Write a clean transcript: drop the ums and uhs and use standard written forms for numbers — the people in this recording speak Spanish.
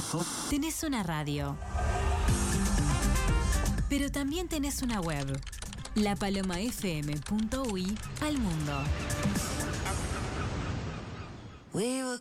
Tenés una radio, pero también tenés una web, lapalomafm.uy al mundo. We were